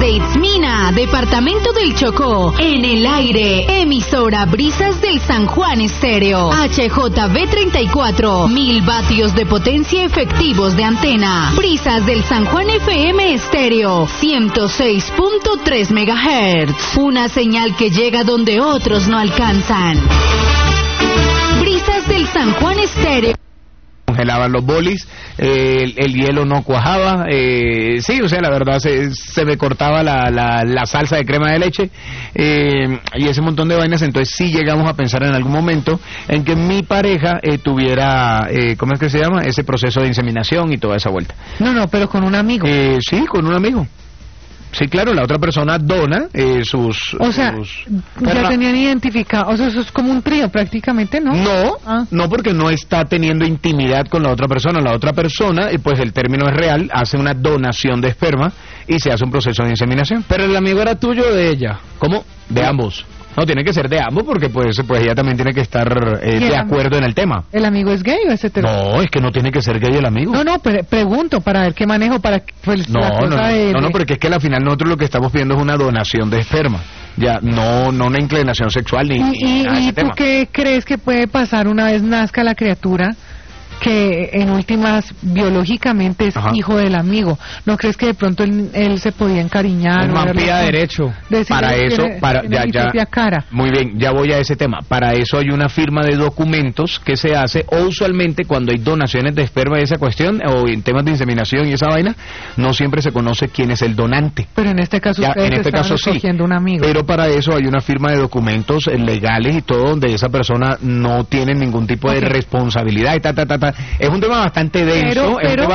Eitzmina, departamento del Chocó. En el aire, emisora Brisas del San Juan Estéreo. HJB 34, 1000 vatios de potencia efectivos de antena. Brisas del San Juan FM Estéreo, 106.3 MHz. Una señal que llega donde otros no alcanzan. Brisas del San Juan Estéreo. Congelaban los bolis, el hielo no cuajaba, sí, o sea, la verdad se me cortaba la salsa de crema de leche, y ese montón de vainas. Entonces sí llegamos a pensar en algún momento en que mi pareja tuviera, ¿cómo es que se llama? Ese proceso de inseminación y toda esa vuelta. No, pero con un amigo. Sí, con un amigo. Sí, claro, la otra persona dona sus... O sea, ya tenían identificado, o sea, eso es como un trío prácticamente, ¿no? No, porque no está teniendo intimidad con la otra persona. La otra persona, pues el término es real, hace una donación de esperma y se hace un proceso de inseminación. Pero el amigo era tuyo o de ella. ¿Cómo? De ambos. No, tiene que ser de ambos porque pues ella también tiene que estar de acuerdo en el tema. ¿El amigo es gay o es hetero? No, es que no tiene que ser gay el amigo. No, pregunto para ver qué manejo para pues, no, porque es que al final nosotros lo que estamos pidiendo es una donación de esperma. Ya, no una inclinación sexual ni nada de ese tema. ¿Y tú qué crees que puede pasar una vez nazca la criatura? Que en últimas biológicamente es hijo del amigo. ¿No crees que de pronto él se podía encariñar? El man pida derecho. Para eso, ya cara. Muy bien, ya voy a ese tema. Para eso hay una firma de documentos que se hace, o usualmente cuando hay donaciones de esperma y esa cuestión, o en temas de inseminación y esa vaina, no siempre se conoce quién es el donante. Pero en este caso escogiendo un amigo. Pero para eso hay una firma de documentos legales y todo, donde esa persona no tiene ningún tipo de responsabilidad y Es un tema bastante denso,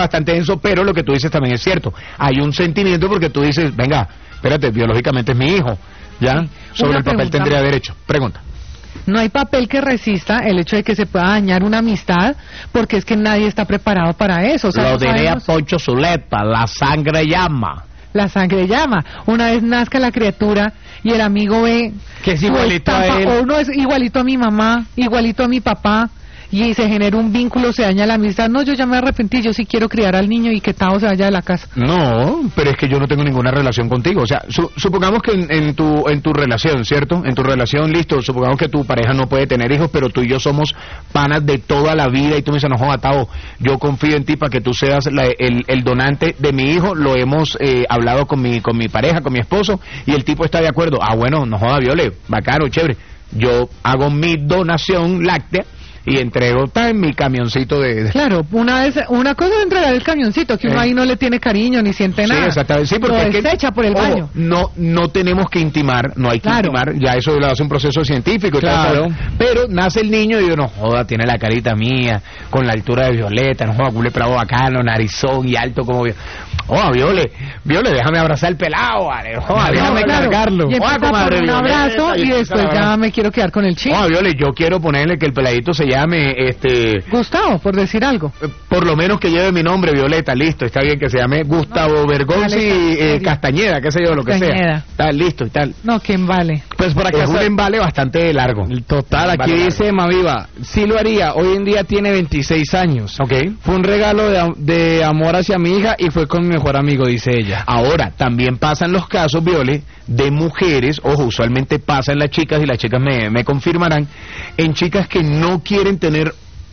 pero lo que tú dices también es cierto. Hay un sentimiento porque tú dices, venga, espérate, biológicamente es mi hijo, ¿ya? Sobre el papel tendría derecho. Pregunta. No hay papel que resista el hecho de que se pueda dañar una amistad, porque es que nadie está preparado para eso. O sea, lo diría Poncho Zuleta, la sangre llama. La sangre llama. Una vez nazca la criatura y el amigo ve que es igualito a él, o uno es igualito a mi mamá, igualito a mi papá, y se genera un vínculo, se daña la amistad. No, yo ya me arrepentí, yo sí quiero criar al niño y que Tao se vaya de la casa. No, pero es que yo no tengo ninguna relación contigo. O sea, supongamos que en tu relación, ¿cierto? En tu relación, listo, supongamos que tu pareja no puede tener hijos, pero tú y yo somos panas de toda la vida y tú me dices, no joda, Tao, yo confío en ti para que tú seas el donante de mi hijo. Lo hemos hablado con mi pareja, con mi esposo, y el tipo está de acuerdo. Ah, bueno, no joda, Viole, bacano, chévere. Yo hago mi donación láctea y entrego en mi camioncito de... Claro, una cosa es entregar el camioncito, que uno ahí no le tiene cariño ni siente nada. Sí, exactamente. Sí, porque lo desecha por el baño. No tenemos que intimar, no hay que intimar, ya eso lo hace un proceso científico. Claro. Pero nace el niño y yo, no joda, tiene la carita mía, con la altura de Violeta, no joda, cule bravo bacano, narizón y alto como... Joda, Viole, déjame abrazar el pelado, vale. Joda, déjame cargarlo. Y empieza por un abrazo y después ya me quiero quedar con el chico. Joda, Viole, yo quiero ponerle que el peladito se llame Gustavo, por decir algo. Por lo menos que lleve mi nombre, Violeta, listo, está bien que se llame Gustavo Bergonzi Castañeda, qué sé yo, lo que sea. Está listo y tal. No, que embale. Pues por acá es un embale bastante largo. Total, aquí dice Maviva, sí lo haría, hoy en día tiene 26 años. Okay. Fue un regalo de amor hacia mi hija y fue con mi mejor amigo, dice ella. Ahora, también pasan los casos, Viole, de mujeres, ojo, usualmente pasa en las chicas, y las chicas me confirmarán, en chicas que no quieren tener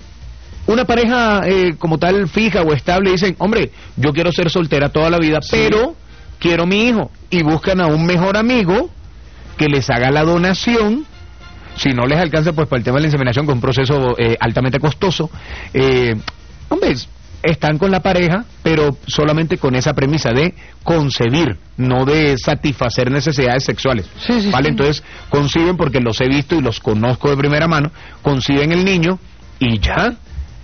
una pareja como tal fija o estable, dicen, hombre, yo quiero ser soltera toda la vida, pero quiero mi hijo, y buscan a un mejor amigo que les haga la donación. Si no les alcanza, pues para el tema de la inseminación, con un proceso altamente costoso, hombre, están con la pareja, pero solamente con esa premisa de concebir, no de satisfacer necesidades sexuales. ¿Vale? Entonces conciben, porque los he visto y los conozco de primera mano, conciben el niño y ya.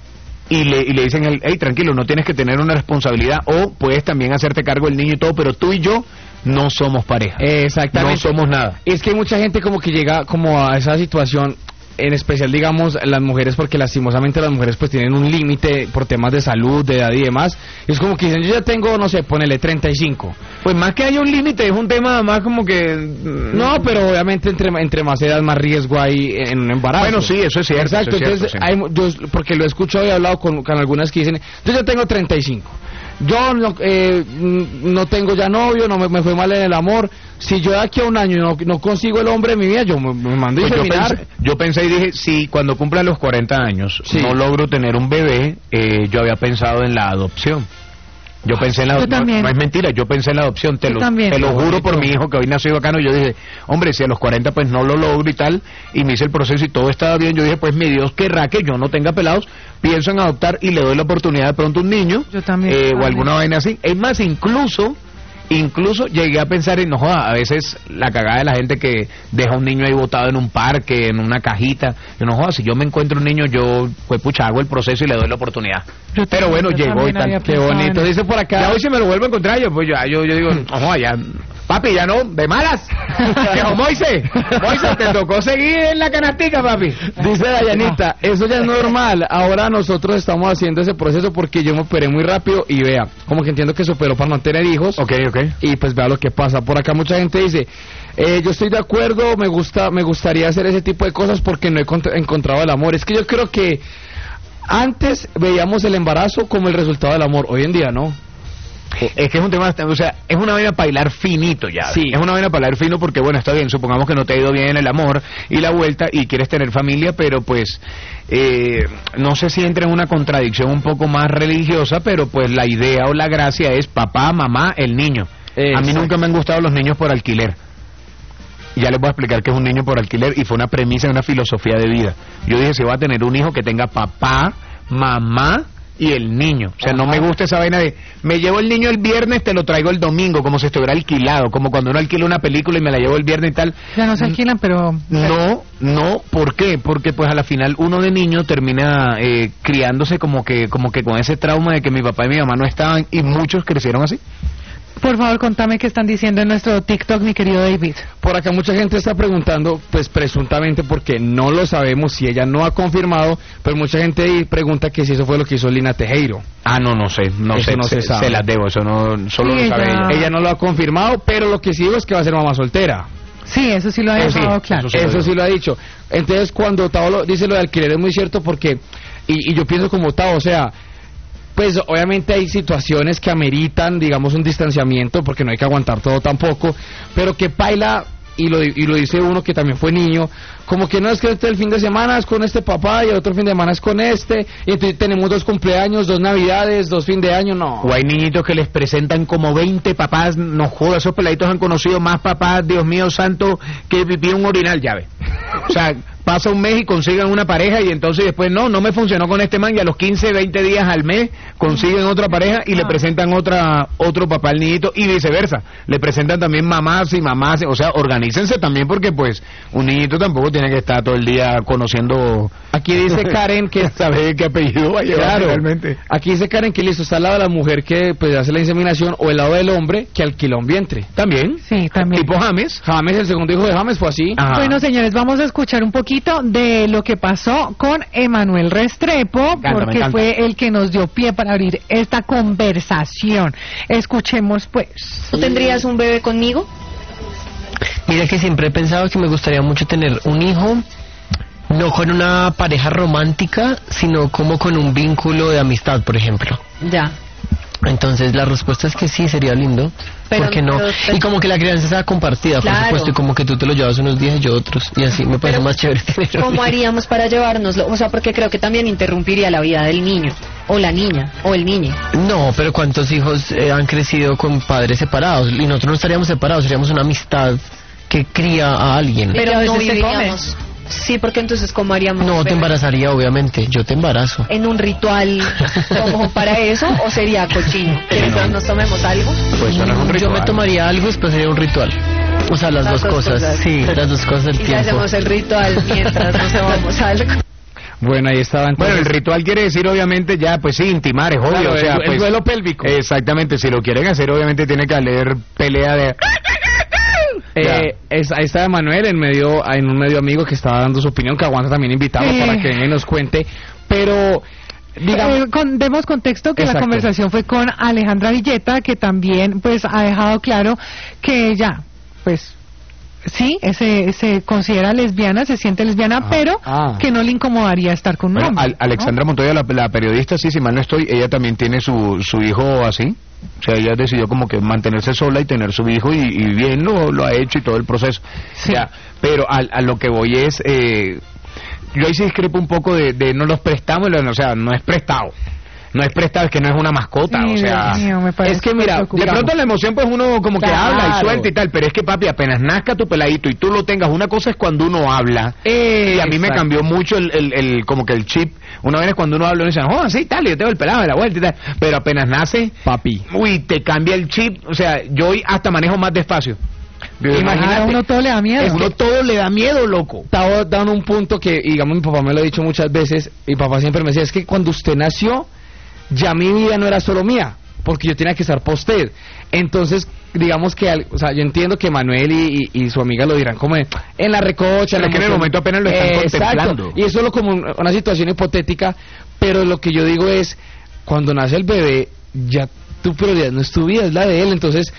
Y le dicen, hey, tranquilo, no tienes que tener una responsabilidad, o puedes también hacerte cargo del niño y todo, pero tú y yo no somos pareja. Exactamente. No somos nada. Es que hay mucha gente como que llega como a esa situación, en especial, digamos, las mujeres, porque lastimosamente las mujeres pues tienen un límite por temas de salud, de edad y demás. Es como que dicen, yo ya tengo, no sé, ponele 35. Pues más que haya un límite, es un tema más como que... No, pero obviamente entre más edad, más riesgo hay en un embarazo. Bueno, sí, eso es cierto. Exacto, eso es entonces, cierto, sí. porque lo he escuchado y he hablado con algunas que dicen, yo ya tengo 35. yo no tengo ya novio, no me fue mal en el amor, si yo de aquí a un año no consigo el hombre de mi vida, yo me mando a inseminar. Yo pensé y dije, si cuando cumpla los 40 años no logro tener un bebé, yo había pensado en la adopción. Yo pensé en la adopción, no es mentira, yo pensé en la adopción, te lo juro por mi hijo que hoy nació bacano. Yo dije, hombre, si a los 40 pues no lo logro y tal, y me hice el proceso y todo estaba bien, yo dije, pues mi Dios querrá que yo no tenga pelados, pienso en adoptar y le doy la oportunidad de pronto a un niño, o alguna vaina así. Es más, incluso llegué a pensar en, no joda, a veces la cagada de la gente que deja un niño ahí botado en un parque, en una cajita, no joda, si yo me encuentro un niño, yo, pues pucha, hago el proceso y le doy la oportunidad. Pero bueno, llegó y tal, qué bonito. Dice por acá, ya hoy si me lo vuelvo a encontrar, yo digo, no joda, ya, papi, ya no, de malas. Moisés, te tocó seguir en la canastica, papi. Dice Dayanita, eso ya es normal, ahora nosotros estamos haciendo ese proceso porque yo me operé muy rápido y vea, como que entiendo que se operó para no tener hijos. Ok. Y pues vea lo que pasa. Por acá mucha gente dice, yo estoy de acuerdo, me gustaría hacer ese tipo de cosas porque no he encontrado el amor. Es que yo creo que antes veíamos el embarazo como el resultado del amor, hoy en día no. Es que es un tema, o sea, es una vaina para bailar finito ya. Sí. Es una vaina para bailar fino porque, bueno, está bien, supongamos que no te ha ido bien en el amor y la vuelta y quieres tener familia, pero pues, no sé si entra en una contradicción un poco más religiosa, pero pues la idea o la gracia es papá, mamá, el niño. A mí nunca me han gustado los niños por alquiler. Ya les voy a explicar qué es un niño por alquiler y fue una premisa, una filosofía de vida. Yo dije, si voy a tener un hijo que tenga papá, mamá y el niño. O sea, no me gusta esa vaina de, me llevo el niño el viernes, te lo traigo el domingo, como si estuviera alquilado, como cuando uno alquila una película y me la llevo el viernes y tal. Ya no se alquilan, pero... No, ¿por qué? Porque pues a la final uno de niño termina criándose como que con ese trauma de que mi papá y mi mamá no estaban, y muchos crecieron así. Por favor, contame qué están diciendo en nuestro TikTok, mi querido David. Por acá mucha gente está preguntando, pues presuntamente, porque no lo sabemos, si ella no ha confirmado, pero mucha gente pregunta que si eso fue lo que hizo Lina Tejero. No sé, no se sabe. Se las debo, eso solo lo sabe ella. Ella no lo ha confirmado, pero lo que sí digo es que va a ser mamá soltera. Sí, eso sí lo ha dejado claro. Eso sí lo ha dicho. Entonces, cuando Tavo dice lo de alquiler es muy cierto porque, y yo pienso como Tavo, o sea, pues obviamente hay situaciones que ameritan, digamos, un distanciamiento, porque no hay que aguantar todo tampoco, pero que paila, y lo dice uno que también fue niño, como que no es que el fin de semana es con este papá y el otro fin de semana es con este, y entonces tenemos 2 cumpleaños, 2 navidades, 2 fin de año, no. O hay niñitos que les presentan como 20 papás, no jodas, esos peladitos han conocido más papás, Dios mío santo, que pipí un orinal, ya ve. O sea, pasa un mes y consiguen una pareja y entonces después no me funcionó con este man y a los 15, 20 días al mes consiguen otra pareja y le presentan otro papá al niñito y viceversa. Le presentan también mamás y mamás, o sea, organícense también porque pues un niñito tampoco tiene que estar todo el día conociendo. Aquí dice Karen que sabe qué apellido va a llevar realmente. Aquí dice Karen que listo, está al lado de la mujer que pues hace la inseminación o el lado del hombre que alquila un vientre. También. Sí, también. Tipo James, el segundo hijo de James fue así. Ajá. Bueno, señores, vamos a escuchar un poquito de lo que pasó con Emanuel Restrepo, porque fue el que nos dio pie para abrir esta conversación. Escuchemos pues. ¿Tú tendrías un bebé conmigo? Mira que siempre he pensado que me gustaría mucho tener un hijo, no con una pareja romántica, sino como con un vínculo de amistad, por ejemplo. Ya. Entonces la respuesta es que sí, sería lindo. ¿Por qué no? Y como que la crianza sea compartida, claro, por supuesto, y como que tú te lo llevas unos días y yo otros, y así me parece más chévere tener. ¿Cómo haríamos para llevárnoslo? O sea, porque creo que también interrumpiría la vida del niño, o la niña, o el niño. No, pero ¿cuántos hijos han crecido con padres separados? Y nosotros no estaríamos separados, seríamos una amistad que cría a alguien. Pero no viviríamos. Sí, porque entonces ¿cómo haríamos? No, te embarazaría, obviamente. Yo te embarazo. ¿En un ritual como para eso o sería cochino? ¿Quieres que nos tomemos algo? Pues no es un ritual. Yo me tomaría algo, después sería un ritual. O sea, las dos cosas. Sí, las dos cosas del tiempo. Y hacemos el ritual mientras nos tomamos algo. Bueno, ahí estaba. Entonces... Bueno, el ritual quiere decir, obviamente, ya, pues sí, intimar, es obvio. Claro, o sea, el duelo pélvico. Exactamente, si lo quieren hacer, obviamente tiene que haber pelea de... ahí está Emanuel en un medio amigo que estaba dando su opinión, que aguanta también invitado para que venga y nos cuente, pero digamos, demos contexto que la conversación fue con Alejandra Villeta, que también pues ha dejado claro que ella pues sí, se considera lesbiana, se siente lesbiana, pero que no le incomodaría estar con un hombre. Alexandra Montoya, la periodista, sí, si mal no estoy, ella también tiene su hijo así. O sea, ella decidió como que mantenerse sola y tener su hijo y bien lo ha hecho y todo el proceso. Sí. O sea, pero a lo que voy es, yo ahí sí discrepo un poco de no los prestamos, o sea, no es prestado. No es prestado, es que no es una mascota, Sí, o sea, Dios mío, me parece es que mira, de pronto la emoción pues uno como que habla y suelta y tal, pero es que papi, apenas nazca tu peladito y tú lo tengas, una cosa es cuando uno habla, y a mí me cambió mucho el como que el chip, una vez cuando uno habla uno dice, oh, sí, tal, yo tengo el pelado de la vuelta y tal, pero apenas nace, papi, uy, te cambia el chip, o sea, yo hoy hasta manejo más despacio. Imagínate, a uno todo le da miedo. Uno todo le da miedo, loco. Estaba dando un punto que, digamos, mi papá me lo ha dicho muchas veces, mi papá siempre me decía, es que cuando usted nació, ya mi vida no era solo mía, porque yo tenía que estar para usted. Entonces, digamos que, o sea, yo entiendo que Manuel y su amiga lo dirán como en la recocha. Pero que en el momento apenas lo están contemplando. Y es solo como una situación hipotética, pero lo que yo digo es, cuando nace el bebé, ya tu prioridad no es tu vida, es la de él. Entonces,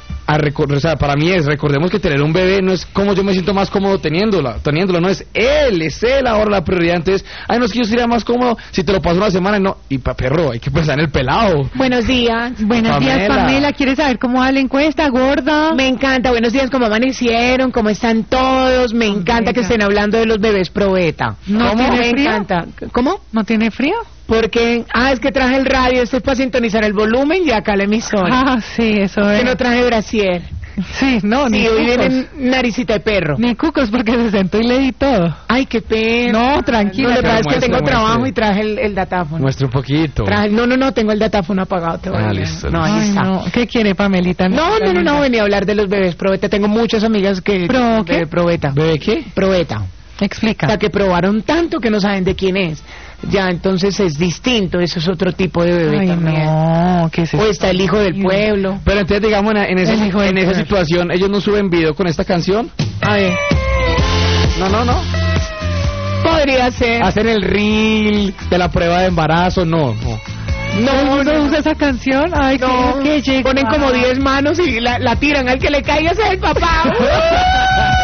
o sea, para mí recordemos que tener un bebé no es como yo me siento más cómodo teniéndolo, no es él ahora la prioridad. Entonces, no es que yo sería más cómodo si te lo paso una semana, no, y perro, hay que pensar en el pelado. Buenos días. Buenos días, Pamela. ¿Quieres saber cómo va la encuesta, gorda? Me encanta. Buenos días, ¿cómo amanecieron? ¿Cómo están todos? Me encanta que estén hablando de los bebés probeta. ¿No tiene Me frío? encanta. ¿Cómo? ¿No tiene frío? Porque, es que traje el radio, esto es para sintonizar el volumen y acá la emisora. Sí, eso es. Que no traje brasier. Sí, no, ni Sí, hoy cucos. viene naricita de perro. Ni cucos porque se sentó y le di todo. Ay, qué pena. No, tranquila. No, lo que pasa es que muestre, tengo muestre. trabajo y traje el datáfono. Muestra un poquito. No, tengo el datáfono apagado. Te voy a decir. Listo. No, ahí Ay, está. no. ¿Qué quiere, Pamelita? No, venía a hablar de los bebés probeta. Tengo muchas amigas que... ¿Pro qué? Bebé probeta. ¿Bebé qué? Probeta. Explica. O sea, que probaron tanto que no saben de quién es. Ya, entonces es distinto. Eso es otro tipo de bebé Ay, también. no, ¿qué es O eso? está el hijo del pueblo. Pero entonces, digamos, en El hijo del esa pueblo. situación, ellos no suben video con esta canción. A ver. No. Podría ser. Hacen el reel de la prueba de embarazo, no. ¿No usa esa canción? Ay, No, qué llega. ponen como 10 manos y la tiran al que le caiga ese es el papá.